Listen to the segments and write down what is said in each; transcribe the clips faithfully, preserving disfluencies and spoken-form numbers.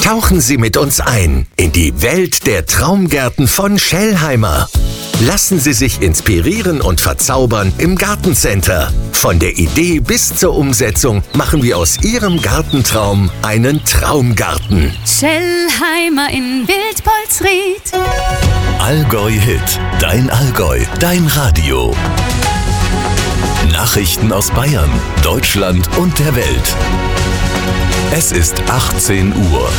Tauchen Sie mit uns ein in die Welt der Traumgärten von Schellheimer. Lassen Sie sich inspirieren und verzaubern im Gartencenter. Von der Idee bis zur Umsetzung machen wir aus Ihrem Gartentraum einen Traumgarten. Schellheimer in Wildpolsried. Allgäu Hit, dein Allgäu, dein Radio. Nachrichten aus Bayern, Deutschland und der Welt. Es ist achtzehn Uhr.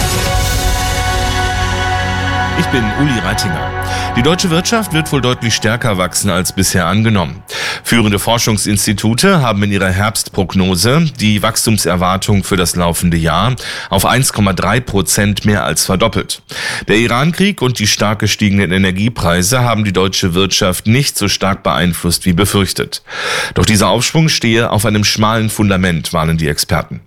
Ich bin Uli Reitinger. Die deutsche Wirtschaft wird wohl deutlich stärker wachsen als bisher angenommen. Führende Forschungsinstitute haben in ihrer Herbstprognose die Wachstumserwartung für das laufende Jahr auf eins Komma drei Prozent mehr als verdoppelt. Der Irankrieg und die stark gestiegenen Energiepreise haben die deutsche Wirtschaft nicht so stark beeinflusst wie befürchtet. Doch dieser Aufschwung stehe auf einem schmalen Fundament, warnen die Experten.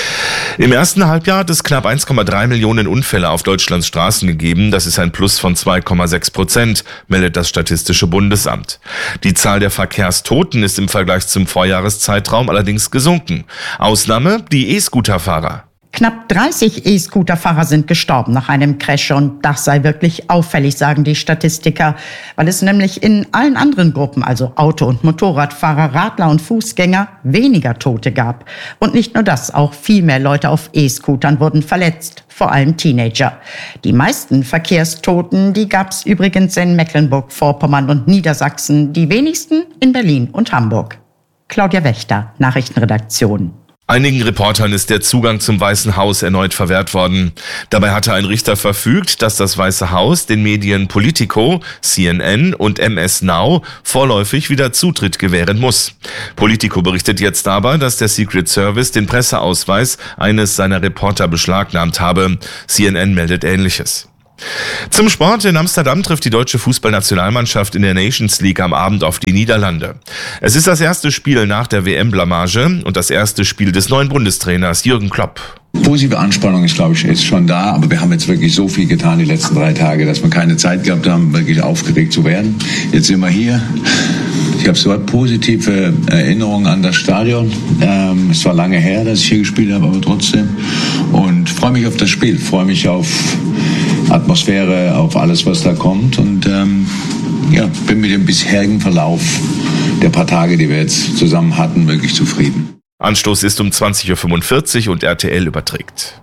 Im ersten Halbjahr hat es knapp eins Komma drei Millionen Unfälle auf Deutschlands Straßen gegeben. Das ist ein Plus von zwei Komma sechs Prozent, meldet das Statistische Bundesamt. Die Zahl der Verkehrstoten ist im Vergleich zum Vorjahreszeitraum allerdings gesunken. Ausnahme die E-Scooter-Fahrer. Knapp dreißig E-Scooter-Fahrer sind gestorben nach einem Crash und das sei wirklich auffällig, sagen die Statistiker, weil es nämlich in allen anderen Gruppen, also Auto- und Motorradfahrer, Radler und Fußgänger, weniger Tote gab. Und nicht nur das, auch viel mehr Leute auf E-Scootern wurden verletzt, vor allem Teenager. Die meisten Verkehrstoten, die gab es übrigens in Mecklenburg-Vorpommern und Niedersachsen, die wenigsten in Berlin und Hamburg. Claudia Wächter, Nachrichtenredaktion. Einigen Reportern ist der Zugang zum Weißen Haus erneut verwehrt worden. Dabei hatte ein Richter verfügt, dass das Weiße Haus den Medien Politico, C N N und M S Now vorläufig wieder Zutritt gewähren muss. Politico berichtet jetzt aber, dass der Secret Service den Presseausweis eines seiner Reporter beschlagnahmt habe. C N N meldet Ähnliches. Zum Sport. In Amsterdam trifft die deutsche Fußballnationalmannschaft in der Nations League am Abend auf die Niederlande. Es ist das erste Spiel nach der W M-Blamage und das erste Spiel des neuen Bundestrainers Jürgen Klopp. Positive Anspannung ist, glaube ich, jetzt schon da, aber wir haben jetzt wirklich so viel getan die letzten drei Tage, dass wir keine Zeit gehabt haben, wirklich aufgeregt zu werden. Jetzt sind wir hier. Ich habe so positive Erinnerungen an das Stadion. Ähm, es war lange her, dass ich hier gespielt habe, aber trotzdem. Und freue mich auf das Spiel, freue mich auf Atmosphäre, auf alles, was da kommt. Und ähm, ja, bin mit dem bisherigen Verlauf der paar Tage, die wir jetzt zusammen hatten, wirklich zufrieden. Anstoß ist um zwanzig Uhr fünfundvierzig und R T L überträgt.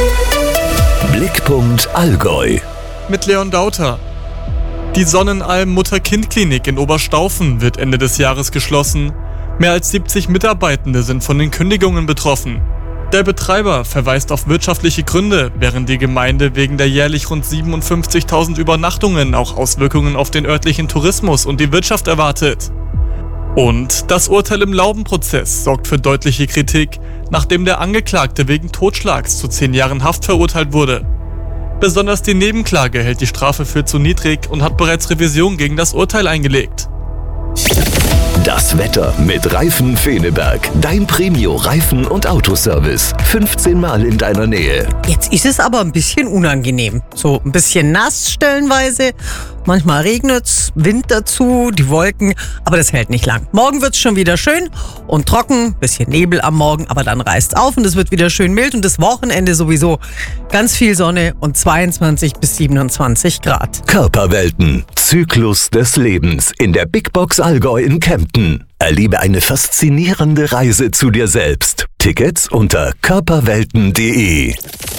Blickpunkt Allgäu. Mit Leon Dauter. Die Sonnenalm Mutter-Kind-Klinik in Oberstaufen wird Ende des Jahres geschlossen. Mehr als siebzig Mitarbeitende sind von den Kündigungen betroffen. Der Betreiber verweist auf wirtschaftliche Gründe, während die Gemeinde wegen der jährlich rund siebenundfünfzigtausend Übernachtungen auch Auswirkungen auf den örtlichen Tourismus und die Wirtschaft erwartet. Und das Urteil im Laubenprozess sorgt für deutliche Kritik, nachdem der Angeklagte wegen Totschlags zu zehn Jahren Haft verurteilt wurde. Besonders die Nebenklage hält die Strafe für zu niedrig und hat bereits Revision gegen das Urteil eingelegt. Das Wetter mit Reifen Feneberg. Dein Premio-Reifen- und Autoservice. fünfzehn Mal in deiner Nähe. Jetzt ist es aber ein bisschen unangenehm. So ein bisschen nass stellenweise. Manchmal regnet's, Wind dazu, die Wolken. Aber das hält nicht lang. Morgen wird's schon wieder schön und trocken. Bisschen Nebel am Morgen, aber dann reißt's auf und es wird wieder schön mild. Und das Wochenende sowieso ganz viel Sonne und zweiundzwanzig bis siebenundzwanzig Grad. Körperwelten. Zyklus des Lebens in der Big Box Allgäu in Kempten. Erlebe eine faszinierende Reise zu dir selbst. Tickets unter körperwelten punkt de.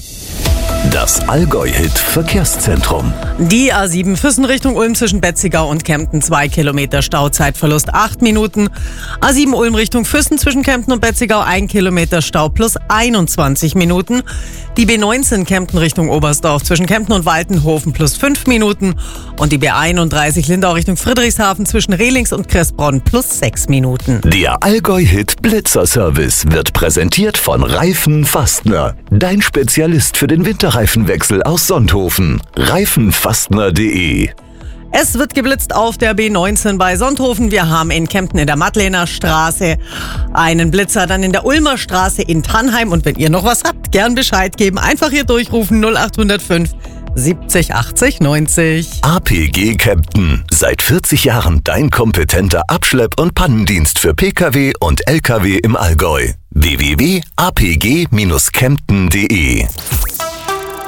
Das Allgäu-Hit-Verkehrszentrum. Die A sieben Füssen Richtung Ulm zwischen Betzigau und Kempten, zwei Kilometer Stau, Zeitverlust acht Minuten. A sieben Ulm Richtung Füssen zwischen Kempten und Betzigau, ein Kilometer Stau plus einundzwanzig Minuten. Die B neunzehn Kempten Richtung Oberstdorf zwischen Kempten und Waltenhofen plus fünf Minuten. Und die B einunddreißig Lindau Richtung Friedrichshafen zwischen Rehlings und Kressbronn plus sechs Minuten. Der Allgäu-Hit Blitzer-Service wird präsentiert von Reifen Fastner. Dein Spezialist für den Winterreifenwechsel aus Sonthofen. Reifenfastner punkt de. Es wird geblitzt auf der B neunzehn bei Sonthofen. Wir haben in Kempten in der Madlener Straße einen Blitzer, dann in der Ulmer Straße in Tannheim. Und wenn ihr noch was habt, gern Bescheid geben. Einfach hier durchrufen null acht null fünf siebzig achtzig neunzig. A P G Kempten. Seit vierzig Jahren dein kompetenter Abschlepp- und Pannendienst für Pkw und Lkw im Allgäu. w w w punkt a p g dash kempten punkt de.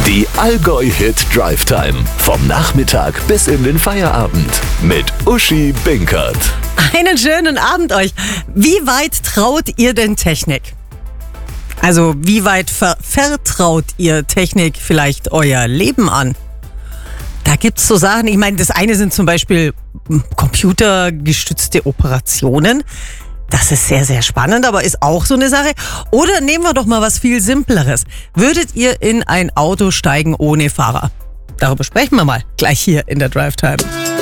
Die Allgäu-Hit Drive Time. Vom Nachmittag bis in den Feierabend. Mit Uschi Binkert. Einen schönen Abend euch. Wie weit traut ihr denn Technik? Also wie weit ver- vertraut ihr Technik vielleicht euer Leben an? Da gibt's so Sachen, ich meine, das eine sind zum Beispiel computergestützte Operationen. Das ist sehr, sehr spannend, aber ist auch so eine Sache. Oder nehmen wir doch mal was viel Simpleres. Würdet ihr in ein Auto steigen ohne Fahrer? Darüber sprechen wir mal gleich hier in der Drive Time.